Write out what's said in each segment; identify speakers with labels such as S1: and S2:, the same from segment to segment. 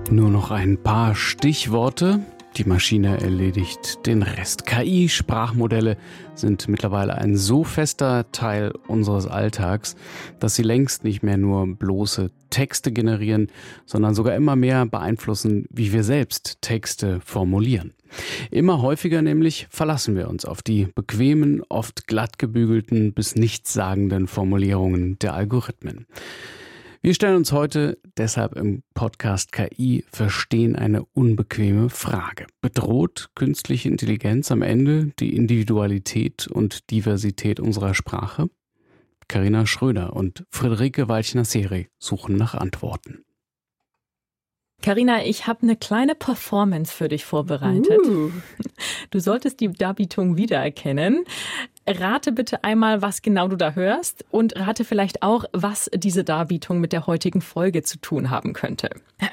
S1: Nur noch ein paar Stichworte. Die Maschine erledigt den Rest. KI, Sprachmodelle sind mittlerweile ein so fester Teil unseres Alltags, dass sie längst nicht mehr nur bloße Texte generieren, sondern sogar immer mehr beeinflussen, wie wir selbst Texte formulieren. Immer häufiger nämlich verlassen wir uns auf die bequemen, oft glatt gebügelten bis nichtssagenden Formulierungen der Algorithmen. Wir stellen uns heute deshalb im Podcast KI verstehen eine unbequeme Frage. Bedroht künstliche Intelligenz am Ende die Individualität und Diversität unserer Sprache? Carina Schröder und Friederike Walchner-Seri suchen nach Antworten.
S2: Carina, ich habe eine kleine Performance für dich vorbereitet. Du solltest die Darbietung wiedererkennen. Rate bitte einmal, was genau du da hörst und rate vielleicht auch, was diese Darbietung mit der heutigen Folge zu tun haben könnte.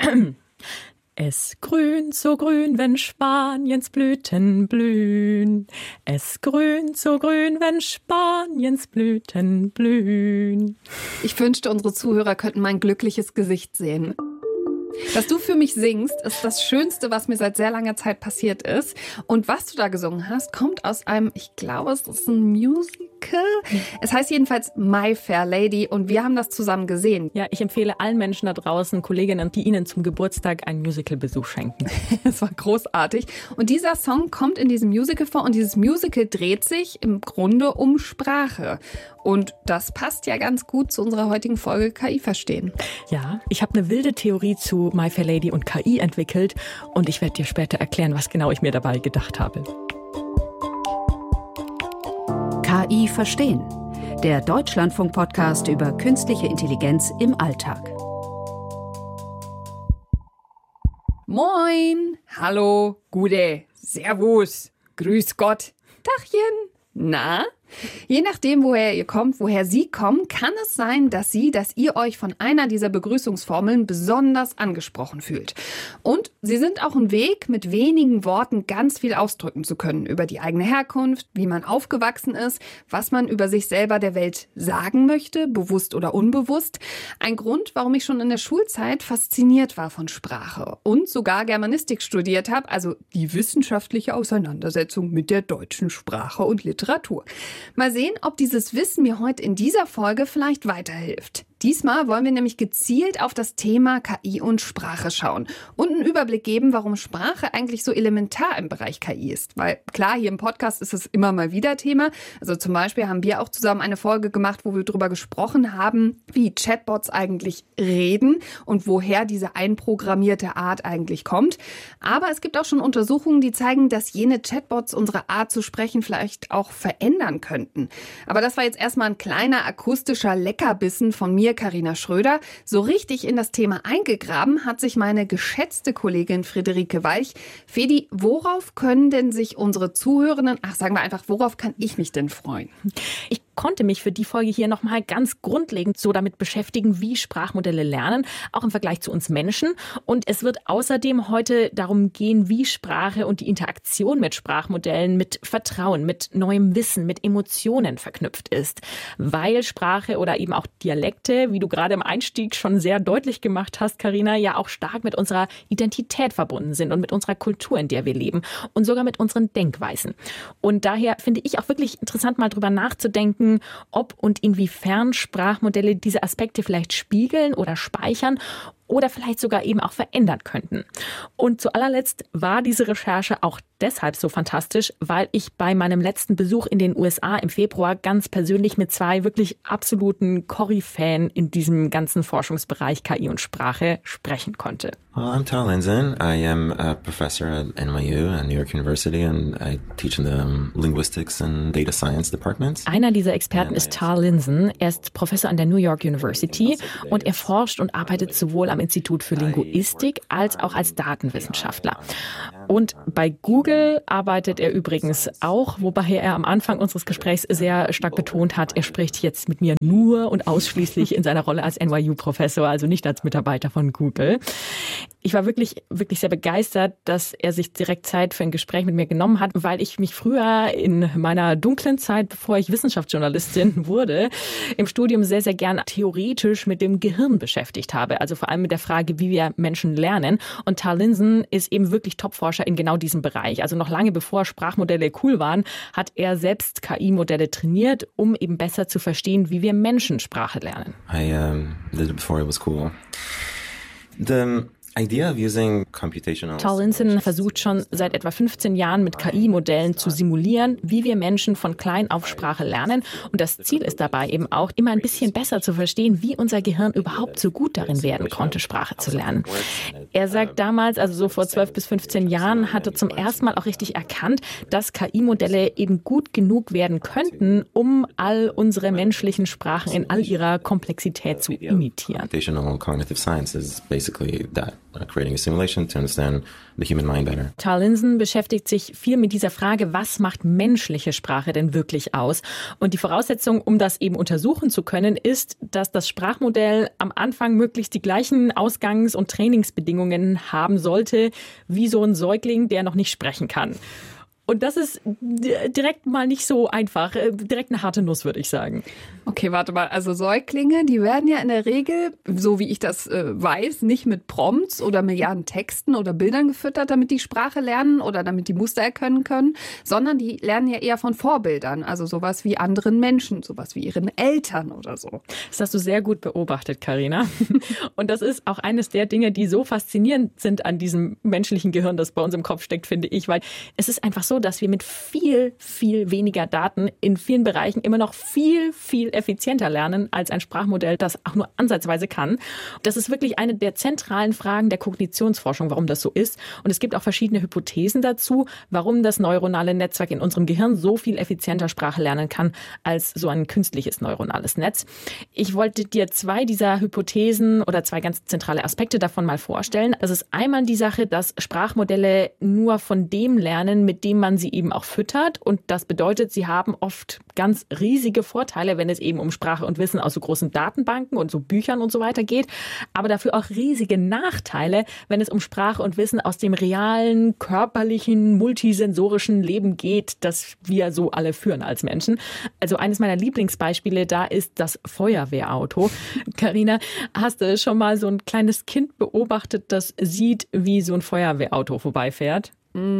S2: Es grünt so grün, wenn Spaniens Blüten blühen. Es grünt so grün, wenn Spaniens Blüten blühen.
S3: Ich wünschte, unsere Zuhörer könnten mein glückliches Gesicht sehen. Dass du für mich singst, ist das Schönste, was mir seit sehr langer Zeit passiert ist. Und was du da gesungen hast, kommt aus einem, ich glaube, es ist ein Musical. Es heißt jedenfalls My Fair Lady und wir haben das zusammen gesehen.
S2: Ja, ich empfehle allen Menschen da draußen, Kolleginnen, die ihnen zum Geburtstag einen Musicalbesuch schenken.
S3: Es war großartig. Und dieser Song kommt in diesem Musical vor und dieses Musical dreht sich im Grunde um Sprache. Und das passt ja ganz gut zu unserer heutigen Folge KI verstehen.
S2: Ja, ich habe eine wilde Theorie zu My Fair Lady und KI entwickelt und ich werde dir später erklären, was genau ich mir dabei gedacht habe.
S4: KI verstehen, der Deutschlandfunk-Podcast über künstliche Intelligenz im Alltag.
S3: Moin, hallo, Gude, Servus, Grüß Gott, Tachchen, na? Je nachdem, woher ihr kommt, woher Sie kommen, kann es sein, dass ihr euch von einer dieser Begrüßungsformeln besonders angesprochen fühlt. Und sie sind auch ein Weg, mit wenigen Worten ganz viel ausdrücken zu können über die eigene Herkunft, wie man aufgewachsen ist, was man über sich selber der Welt sagen möchte, bewusst oder unbewusst. Ein Grund, warum ich schon in der Schulzeit fasziniert war von Sprache und sogar Germanistik studiert habe, also die wissenschaftliche Auseinandersetzung mit der deutschen Sprache und Literatur. Mal sehen, ob dieses Wissen mir heute in dieser Folge vielleicht weiterhilft. Diesmal wollen wir nämlich gezielt auf das Thema KI und Sprache schauen und einen Überblick geben, warum Sprache eigentlich so elementar im Bereich KI ist. Weil klar, hier im Podcast ist es immer mal wieder Thema. Also zum Beispiel haben wir auch zusammen eine Folge gemacht, wo wir darüber gesprochen haben, wie Chatbots eigentlich reden und woher diese einprogrammierte Art eigentlich kommt. Aber es gibt auch schon Untersuchungen, die zeigen, dass jene Chatbots unsere Art zu sprechen vielleicht auch verändern könnten. Aber das war jetzt erstmal ein kleiner akustischer Leckerbissen von mir, Carina Schröder. So richtig in das Thema eingegraben hat sich meine geschätzte Kollegin Friederike Walch. Fedi, worauf können denn sich unsere Zuhörenden, sagen wir einfach, worauf kann ich mich denn freuen?
S2: Ich konnte mich für die Folge hier nochmal ganz grundlegend so damit beschäftigen, wie Sprachmodelle lernen, auch im Vergleich zu uns Menschen. Und es wird außerdem heute darum gehen, wie Sprache und die Interaktion mit Sprachmodellen mit Vertrauen, mit neuem Wissen, mit Emotionen verknüpft ist. Weil Sprache oder eben auch Dialekte, wie du gerade im Einstieg schon sehr deutlich gemacht hast, Carina, ja auch stark mit unserer Identität verbunden sind und mit unserer Kultur, in der wir leben und sogar mit unseren Denkweisen. Und daher finde ich auch wirklich interessant, mal drüber nachzudenken, ob und inwiefern Sprachmodelle diese Aspekte vielleicht spiegeln oder speichern oder vielleicht sogar eben auch verändern könnten. Und zu allerletzt war diese Recherche auch deshalb so fantastisch, weil ich bei meinem letzten Besuch in den USA im Februar ganz persönlich mit zwei wirklich absoluten Koryphäen in diesem ganzen Forschungsbereich KI und Sprache sprechen konnte.
S5: Well, I'm Tal Linzen. I am a professor at NYU, at New York University, and I teach in the Linguistics and Data Science departments.
S2: Einer dieser Experten ist Tal Linzen. Er ist Professor an der New York University und er forscht und arbeitet sowohl am Institut für Linguistik als auch als Datenwissenschaftler. Und bei Google arbeitet er übrigens auch, wobei er am Anfang unseres Gesprächs sehr stark betont hat, er spricht jetzt mit mir nur und ausschließlich in seiner Rolle als NYU-Professor, also nicht als Mitarbeiter von Google. Ich war wirklich, wirklich sehr begeistert, dass er sich direkt Zeit für ein Gespräch mit mir genommen hat, weil ich mich früher in meiner dunklen Zeit, bevor ich Wissenschaftsjournalistin wurde, im Studium sehr, sehr gern theoretisch mit dem Gehirn beschäftigt habe. Also vor allem mit der Frage, wie wir Menschen lernen. Und Tal Linson ist eben wirklich Topforscher in genau diesem Bereich. Also noch lange bevor Sprachmodelle cool waren, hat er selbst KI-Modelle trainiert, um eben besser zu verstehen, wie wir Menschen Sprache lernen.
S5: I did it before it was cool.
S2: Tal Linson versucht schon seit etwa 15 Jahren mit KI-Modellen zu simulieren, wie wir Menschen von klein auf Sprache lernen. Und das Ziel ist dabei eben auch, immer ein bisschen besser zu verstehen, wie unser Gehirn überhaupt so gut darin werden konnte, Sprache zu lernen. Er sagt damals, also so vor 12 bis 15 Jahren, hat er zum ersten Mal auch richtig erkannt, dass KI-Modelle eben gut genug werden könnten, um all unsere menschlichen Sprachen in all ihrer Komplexität zu imitieren.
S5: Creating a simulation to understand the human mind better.
S2: Tal Linson beschäftigt sich viel mit dieser Frage, was macht menschliche Sprache denn wirklich aus? Und die Voraussetzung, um das eben untersuchen zu können, ist, dass das Sprachmodell am Anfang möglichst die gleichen Ausgangs- und Trainingsbedingungen haben sollte, wie so ein Säugling, der noch nicht sprechen kann. Und das ist direkt mal nicht so einfach. Direkt eine harte Nuss, würde ich sagen.
S3: Okay, warte mal. Also Säuglinge, die werden ja in der Regel, so wie ich das weiß, nicht mit Prompts oder Milliarden Texten oder Bildern gefüttert, damit die Sprache lernen oder damit die Muster erkennen können, sondern die lernen ja eher von Vorbildern. Also sowas wie anderen Menschen, sowas wie ihren Eltern oder so.
S2: Das hast du sehr gut beobachtet, Carina. Und das ist auch eines der Dinge, die so faszinierend sind an diesem menschlichen Gehirn, das bei uns im Kopf steckt, finde ich, weil es ist einfach so, dass wir mit viel, viel weniger Daten in vielen Bereichen immer noch viel, viel effizienter lernen als ein Sprachmodell, das auch nur ansatzweise kann. Das ist wirklich eine der zentralen Fragen der Kognitionsforschung, warum das so ist. Und es gibt auch verschiedene Hypothesen dazu, warum das neuronale Netzwerk in unserem Gehirn so viel effizienter Sprache lernen kann als so ein künstliches neuronales Netz. Ich wollte dir zwei dieser Hypothesen oder zwei ganz zentrale Aspekte davon mal vorstellen. Das ist einmal die Sache, dass Sprachmodelle nur von dem lernen, mit dem man sie eben auch füttert. Und das bedeutet, sie haben oft ganz riesige Vorteile, wenn es eben um Sprache und Wissen aus so großen Datenbanken und so Büchern und so weiter geht. Aber dafür auch riesige Nachteile, wenn es um Sprache und Wissen aus dem realen, körperlichen, multisensorischen Leben geht, das wir so alle führen als Menschen. Also eines meiner Lieblingsbeispiele da ist das Feuerwehrauto. Carina, hast du schon mal so ein kleines Kind beobachtet, das sieht, wie so ein Feuerwehrauto vorbeifährt?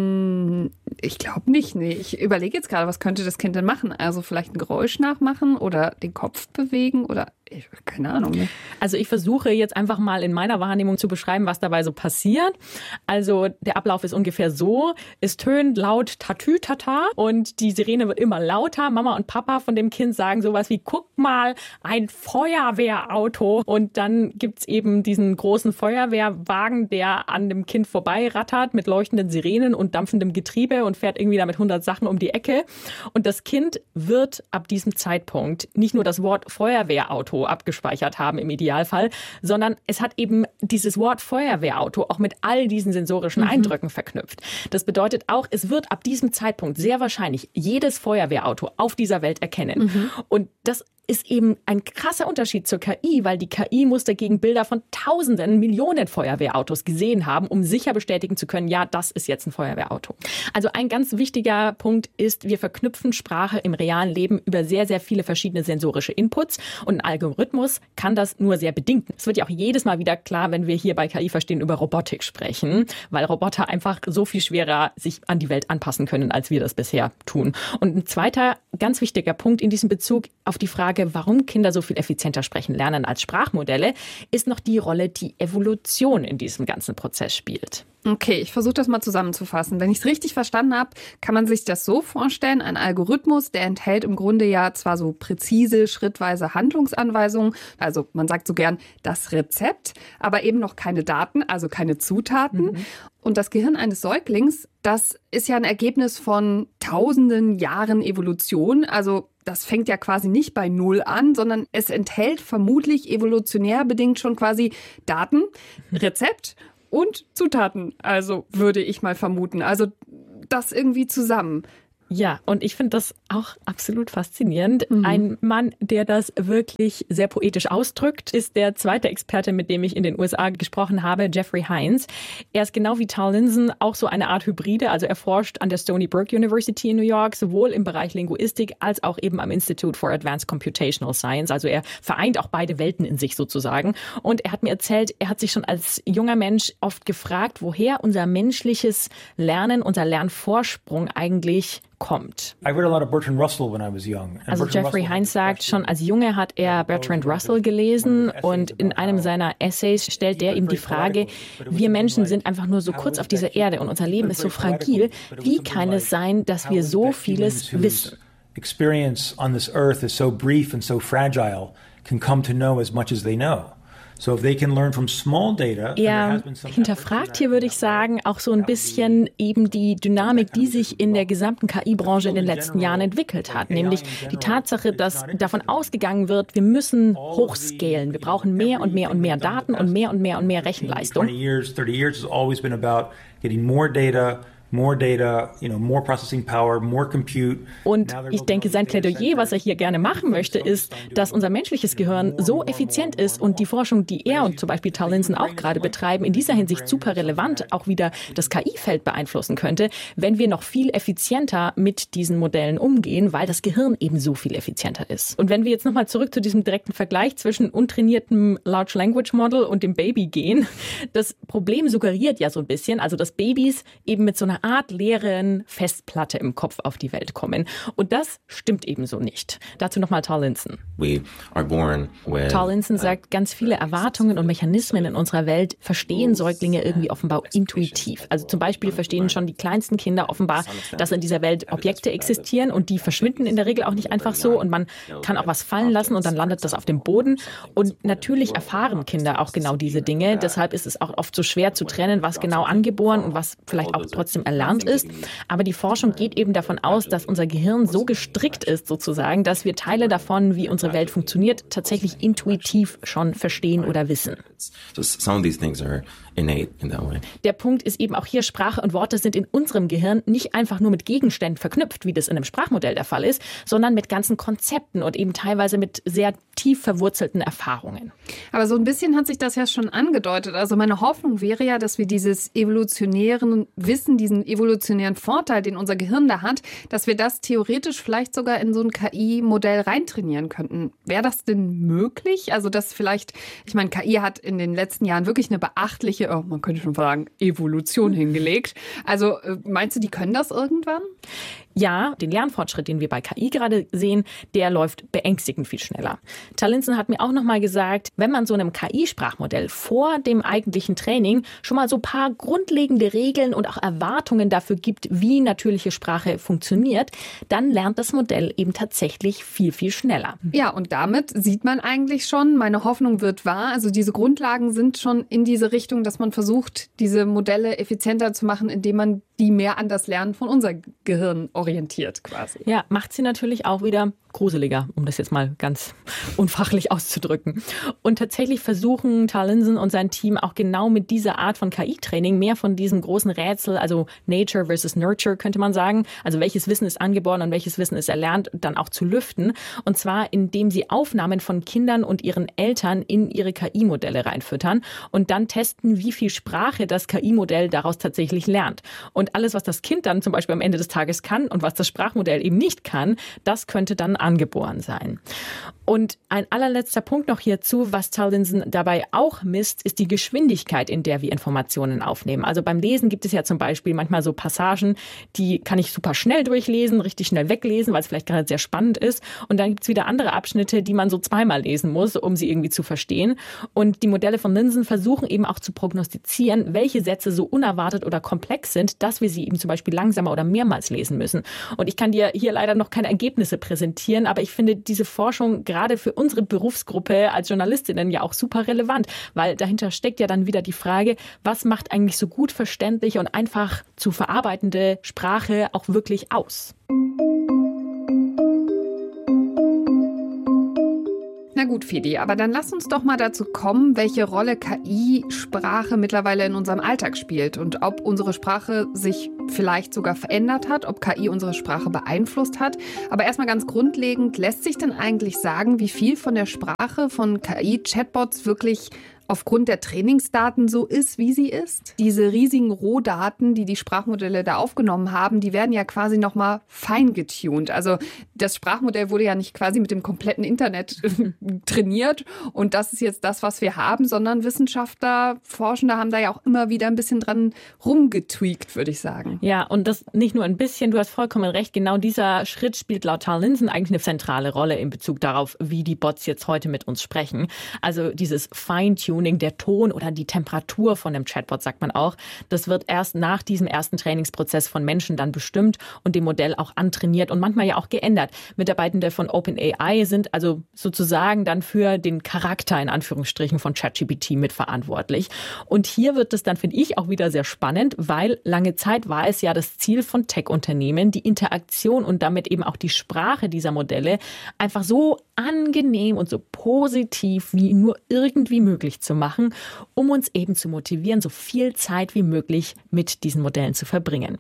S3: Ich glaube nicht, nee. Ich überlege jetzt gerade, was könnte das Kind denn machen? Also vielleicht ein Geräusch nachmachen oder den Kopf bewegen oder keine Ahnung. Ne?
S2: Also ich versuche jetzt einfach mal in meiner Wahrnehmung zu beschreiben, was dabei so passiert. Also der Ablauf ist ungefähr so. Es tönt laut Tatü-Tata und die Sirene wird immer lauter. Mama und Papa von dem Kind sagen sowas wie, guck mal, ein Feuerwehrauto. Und dann gibt's eben diesen großen Feuerwehrwagen, der an dem Kind vorbeirattert mit leuchtenden Sirenen und dampfendem Getriebe und fährt irgendwie da mit 100 Sachen um die Ecke. Und das Kind wird ab diesem Zeitpunkt nicht nur das Wort Feuerwehrauto abgespeichert haben im Idealfall, sondern es hat eben dieses Wort Feuerwehrauto auch mit all diesen sensorischen Eindrücken verknüpft. Das bedeutet auch, es wird ab diesem Zeitpunkt sehr wahrscheinlich jedes Feuerwehrauto auf dieser Welt erkennen. Und das ist eben ein krasser Unterschied zur KI, weil die KI muss dagegen Bilder von Tausenden, Millionen Feuerwehrautos gesehen haben, um sicher bestätigen zu können, ja, das ist jetzt ein Feuerwehrauto. Also ein ganz wichtiger Punkt ist, wir verknüpfen Sprache im realen Leben über sehr, sehr viele verschiedene sensorische Inputs und ein Algorithmus kann das nur sehr bedingt. Es wird ja auch jedes Mal wieder klar, wenn wir hier bei KI verstehen über Robotik sprechen, weil Roboter einfach so viel schwerer sich an die Welt anpassen können, als wir das bisher tun. Und ein zweiter ganz wichtiger Punkt in diesem Bezug auf die Frage, warum Kinder so viel effizienter sprechen lernen als Sprachmodelle, ist noch die Rolle, die Evolution in diesem ganzen Prozess spielt.
S3: Okay, ich versuche das mal zusammenzufassen. Wenn ich es richtig verstanden habe, kann man sich das so vorstellen, ein Algorithmus, der enthält im Grunde ja zwar so präzise, schrittweise Handlungsanweisungen, also man sagt so gern das Rezept, aber eben noch keine Daten, also keine Zutaten. Und das Gehirn eines Säuglings, das ist ja ein Ergebnis von tausenden Jahren Evolution, also das fängt ja quasi nicht bei Null an, sondern es enthält vermutlich evolutionär bedingt schon quasi Daten, Rezept und Zutaten, also würde ich mal vermuten. Also das irgendwie zusammen.
S2: Ja, und ich finde das auch absolut faszinierend. Ein Mann, der das wirklich sehr poetisch ausdrückt, ist der zweite Experte, mit dem ich in den USA gesprochen habe, Jeffrey Hines. Er ist genau wie Tal Linson auch so eine Art Hybride. Also er forscht an der Stony Brook University in New York, sowohl im Bereich Linguistik als auch eben am Institute for Advanced Computational Science. Also er vereint auch beide Welten in sich sozusagen. Und er hat mir erzählt, er hat sich schon als junger Mensch oft gefragt, woher unser menschliches Lernen, unser Lernvorsprung eigentlich kommt. Also Jeffrey Hines sagt, schon als Junge hat er Bertrand Russell gelesen und in einem seiner Essays stellt er ihm die Frage, wir Menschen sind einfach nur so kurz auf dieser Erde und unser Leben ist so fragil. Wie kann es sein, dass wir so vieles wissen?
S6: Experience on this earth is so brief and so fragile, can come to know as much as they know.
S2: Er hinterfragt hier, würde ich sagen, auch so ein bisschen eben die Dynamik, die sich in der gesamten KI-Branche in den letzten Jahren entwickelt hat. Nämlich die Tatsache, dass davon ausgegangen wird, wir müssen hochscalen. Wir brauchen mehr und mehr und mehr Daten und mehr und mehr und mehr Rechenleistung.
S6: 30 years has always been about getting more data, more processing power, more compute.
S2: Und ich denke, sein Plädoyer, was er hier gerne machen möchte, ist, dass unser menschliches Gehirn so effizient ist und die Forschung, die er und zum Beispiel Tal Linson auch gerade betreiben, in dieser Hinsicht super relevant auch wieder das KI-Feld beeinflussen könnte, wenn wir noch viel effizienter mit diesen Modellen umgehen, weil das Gehirn eben so viel effizienter ist. Und wenn wir jetzt nochmal zurück zu diesem direkten Vergleich zwischen untrainiertem Large Language Model und dem Baby gehen, das Problem suggeriert ja so ein bisschen, also dass Babys eben mit so einer Art leeren Festplatte im Kopf auf die Welt kommen. Und das stimmt ebenso nicht. Dazu nochmal Tal Linson. Tal Linson sagt, ganz viele Erwartungen und Mechanismen in unserer Welt verstehen Säuglinge irgendwie offenbar intuitiv. Also zum Beispiel verstehen schon die kleinsten Kinder offenbar, dass in dieser Welt Objekte existieren und die verschwinden in der Regel auch nicht einfach so und man kann auch was fallen lassen und dann landet das auf dem Boden. Und natürlich erfahren Kinder auch genau diese Dinge. Deshalb ist es auch oft so schwer zu trennen, was genau angeboren und was vielleicht auch trotzdem erlernt ist. Aber die Forschung geht eben davon aus, dass unser Gehirn so gestrickt ist sozusagen, dass wir Teile davon, wie unsere Welt funktioniert, tatsächlich intuitiv schon verstehen oder wissen. Der Punkt ist eben auch hier, Sprache und Worte sind in unserem Gehirn nicht einfach nur mit Gegenständen verknüpft, wie das in einem Sprachmodell der Fall ist, sondern mit ganzen Konzepten und eben teilweise mit sehr tief verwurzelten Erfahrungen.
S3: Aber so ein bisschen hat sich das ja schon angedeutet. Also meine Hoffnung wäre ja, dass wir dieses evolutionären Wissen, diesen evolutionären Vorteil, den unser Gehirn da hat, dass wir das theoretisch vielleicht sogar in so ein KI-Modell reintrainieren könnten. Wäre das denn möglich? Also dass vielleicht, ich meine, KI hat in den letzten Jahren wirklich eine beachtliche, man könnte schon sagen, Evolution hingelegt. Also meinst du, die können das irgendwann?
S2: Ja, den Lernfortschritt, den wir bei KI gerade sehen, der läuft beängstigend viel schneller. Tal Linson hat mir auch nochmal gesagt, wenn man so einem KI-Sprachmodell vor dem eigentlichen Training schon mal so ein paar grundlegende Regeln und auch Erwartungen dafür gibt, wie natürliche Sprache funktioniert, dann lernt das Modell eben tatsächlich viel, viel schneller.
S3: Ja, und damit sieht man eigentlich schon, meine Hoffnung wird wahr. Also diese Grundlagen sind schon in diese Richtung, dass man versucht, diese Modelle effizienter zu machen, indem man die mehr an das Lernen von unser Gehirn orientiert quasi.
S2: Ja, macht sie natürlich auch wieder gruseliger, um das jetzt mal ganz unfachlich auszudrücken. Und tatsächlich versuchen Tal Linson und sein Team auch genau mit dieser Art von KI-Training mehr von diesem großen Rätsel, also Nature versus Nurture könnte man sagen, also welches Wissen ist angeboren und welches Wissen ist erlernt, dann auch zu lüften. Und zwar, indem sie Aufnahmen von Kindern und ihren Eltern in ihre KI-Modelle reinfüttern und dann testen, wie viel Sprache das KI-Modell daraus tatsächlich lernt. Und alles, was das Kind dann zum Beispiel am Ende des Tages kann und was das Sprachmodell eben nicht kann, das könnte dann angeboren sein. Und ein allerletzter Punkt noch hierzu, was Tal Linson dabei auch misst, ist die Geschwindigkeit, in der wir Informationen aufnehmen. Also beim Lesen gibt es ja zum Beispiel manchmal so Passagen, die kann ich super schnell durchlesen, richtig schnell weglesen, weil es vielleicht gerade sehr spannend ist. Und dann gibt es wieder andere Abschnitte, die man so zweimal lesen muss, um sie irgendwie zu verstehen. Und die Modelle von Linson versuchen eben auch zu prognostizieren, welche Sätze so unerwartet oder komplex sind, dass wir sie eben zum Beispiel langsamer oder mehrmals lesen müssen. Und ich kann dir hier leider noch keine Ergebnisse präsentieren, aber ich finde diese Forschung gerade für unsere Berufsgruppe als Journalistinnen ja auch super relevant, weil dahinter steckt ja dann wieder die Frage, was macht eigentlich so gut verständliche und einfach zu verarbeitende Sprache auch wirklich aus?
S3: Na gut, Fedi, aber dann lass uns doch mal dazu kommen, welche Rolle KI-Sprache mittlerweile in unserem Alltag spielt und ob unsere Sprache sich vielleicht sogar verändert hat, ob KI unsere Sprache beeinflusst hat. Aber erstmal ganz grundlegend, lässt sich denn eigentlich sagen, wie viel von der Sprache von KI-Chatbots wirklich aufgrund der Trainingsdaten so ist, wie sie ist? Diese riesigen Rohdaten, die die Sprachmodelle da aufgenommen haben, die werden ja quasi nochmal feingetuned. Also das Sprachmodell wurde ja nicht quasi mit dem kompletten Internet trainiert und das ist jetzt das, was wir haben, sondern Wissenschaftler, Forschende haben da ja auch immer wieder ein bisschen dran rumgetweakt, würde ich sagen.
S2: Ja, und das nicht nur ein bisschen, du hast vollkommen recht, genau dieser Schritt spielt laut Tal Linson eigentlich eine zentrale Rolle in Bezug darauf, wie die Bots jetzt heute mit uns sprechen. Also dieses Feintuning, der Ton oder die Temperatur von dem Chatbot, sagt man auch, das wird erst nach diesem ersten Trainingsprozess von Menschen dann bestimmt und dem Modell auch antrainiert und manchmal ja auch geändert. Mitarbeitende von OpenAI sind also sozusagen dann für den Charakter in Anführungsstrichen von ChatGPT mitverantwortlich. Und hier wird es dann, finde ich, auch wieder sehr spannend, weil lange Zeit war es ja das Ziel von Tech-Unternehmen, die Interaktion und damit eben auch die Sprache dieser Modelle einfach so angenehm und so positiv wie nur irgendwie möglich zu machen, um uns eben zu motivieren, so viel Zeit wie möglich mit diesen Modellen zu verbringen.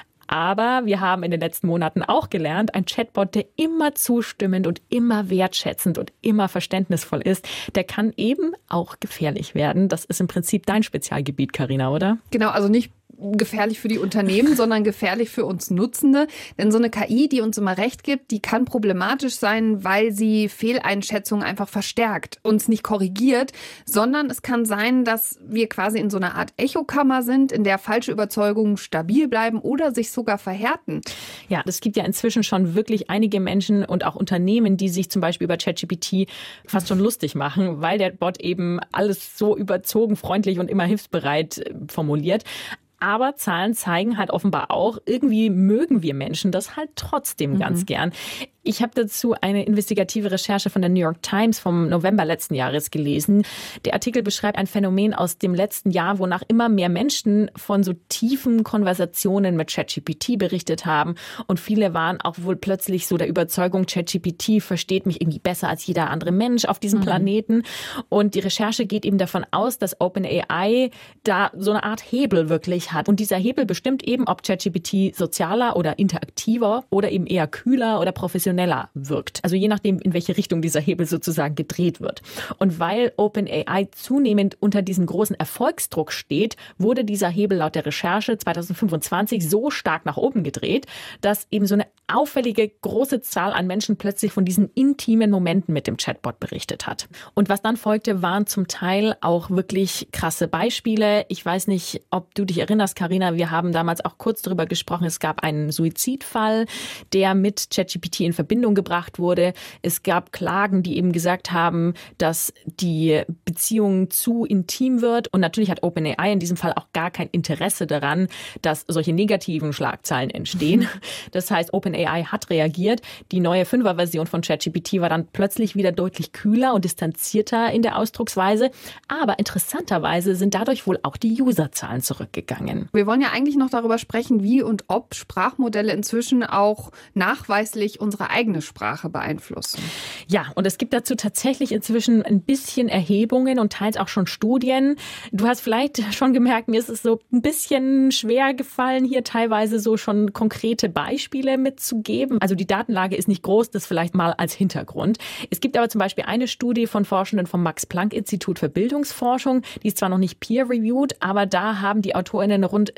S2: Aber wir haben in den letzten Monaten auch gelernt, ein Chatbot, der immer zustimmend und immer wertschätzend und immer verständnisvoll ist, der kann eben auch gefährlich werden. Das ist im Prinzip dein Spezialgebiet, Carina, oder?
S3: Genau, also nicht gefährlich für die Unternehmen, sondern gefährlich für uns Nutzende. Denn so eine KI, die uns immer recht gibt, die kann problematisch sein, weil sie Fehleinschätzungen einfach verstärkt, uns nicht korrigiert, sondern es kann sein, dass wir quasi in so einer Art Echokammer sind, in der falsche Überzeugungen stabil bleiben oder sich sogar verhärten.
S2: Ja, es gibt ja inzwischen schon wirklich einige Menschen und auch Unternehmen, die sich zum Beispiel über ChatGPT fast schon lustig machen, weil der Bot eben alles so überzogen, freundlich und immer hilfsbereit formuliert. Aber Zahlen zeigen halt offenbar auch, irgendwie mögen wir Menschen das halt trotzdem ganz gern. Ich habe dazu eine investigative Recherche von der New York Times vom November letzten Jahres gelesen. Der Artikel beschreibt ein Phänomen aus dem letzten Jahr, wonach immer mehr Menschen von so tiefen Konversationen mit ChatGPT berichtet haben. Und viele waren auch wohl plötzlich so der Überzeugung, ChatGPT versteht mich irgendwie besser als jeder andere Mensch auf diesem Planeten. Und die Recherche geht eben davon aus, dass OpenAI da so eine Art Hebel wirklich hat. Und dieser Hebel bestimmt eben, ob ChatGPT sozialer oder interaktiver oder eben eher kühler oder professioneller wirkt. Also je nachdem, in welche Richtung dieser Hebel sozusagen gedreht wird. Und weil OpenAI zunehmend unter diesem großen Erfolgsdruck steht, wurde dieser Hebel laut der Recherche 2025 so stark nach oben gedreht, dass eben so eine auffällige große Zahl an Menschen plötzlich von diesen intimen Momenten mit dem Chatbot berichtet hat. Und was dann folgte, waren zum Teil auch wirklich krasse Beispiele. Ich weiß nicht, ob du dich erinnerst, Carina, wir haben damals auch kurz darüber gesprochen. Es gab einen Suizidfall, der mit ChatGPT in Verbindung gebracht wurde. Es gab Klagen, die eben gesagt haben, dass die Beziehung zu intim wird. Und natürlich hat OpenAI in diesem Fall auch gar kein Interesse daran, dass solche negativen Schlagzeilen entstehen. Das heißt, OpenAI hat reagiert. Die neue 5er-Version von ChatGPT war dann plötzlich wieder deutlich kühler und distanzierter in der Ausdrucksweise. Aber interessanterweise sind dadurch wohl auch die Userzahlen zurückgegangen.
S3: Wir wollen ja eigentlich noch darüber sprechen, wie und ob Sprachmodelle inzwischen auch nachweislich unsere eigene Sprache beeinflussen.
S2: Ja, und es gibt dazu tatsächlich inzwischen ein bisschen Erhebungen und teils auch schon Studien. Du hast vielleicht schon gemerkt, mir ist es so ein bisschen schwer gefallen, hier teilweise so schon konkrete Beispiele mitzugeben. Also die Datenlage ist nicht groß, das vielleicht mal als Hintergrund. Es gibt aber zum Beispiel eine Studie von Forschenden vom Max-Planck-Institut für Bildungsforschung. Die ist zwar noch nicht peer-reviewed, aber da haben die AutorInnen rund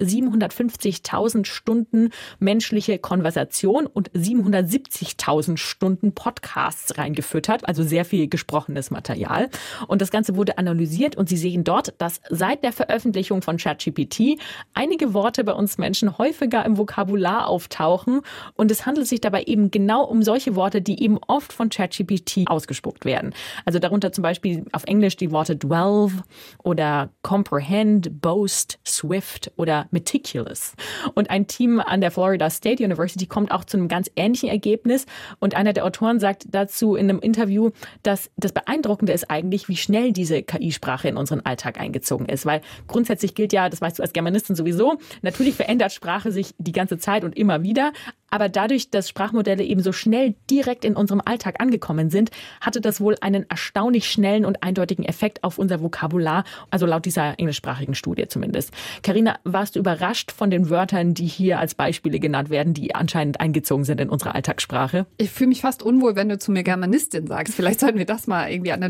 S2: 750.000 Stunden menschliche Konversation und 770.000 Stunden Podcasts reingefüttert, also sehr viel gesprochenes Material. Und das Ganze wurde analysiert und sie sehen dort, dass seit der Veröffentlichung von ChatGPT einige Worte bei uns Menschen häufiger im Vokabular auftauchen. Und es handelt sich dabei eben genau um solche Worte, die eben oft von ChatGPT ausgespuckt werden. Also darunter zum Beispiel auf Englisch die Worte delve oder comprehend, boast, swift oder meticulous. Und ein Team an der Florida State University kommt auch zu einem ganz ähnlichen Ergebnis. Und einer der Autoren sagt dazu in einem Interview, dass das Beeindruckende ist eigentlich, wie schnell diese KI-Sprache in unseren Alltag eingezogen ist. Weil grundsätzlich gilt ja, das weißt du als Germanistin sowieso, natürlich verändert Sprache sich die ganze Zeit und immer wieder. Aber dadurch, dass Sprachmodelle eben so schnell direkt in unserem Alltag angekommen sind, hatte das wohl einen erstaunlich schnellen und eindeutigen Effekt auf unser Vokabular, also laut dieser englischsprachigen Studie zumindest. Carina, warst du überrascht von den Wörtern, die hier als Beispiele genannt werden, die anscheinend eingezogen sind in unsere Alltagssprache?
S3: Ich fühle mich fast unwohl, wenn du zu mir Germanistin sagst. Vielleicht sollten wir das mal irgendwie analysieren.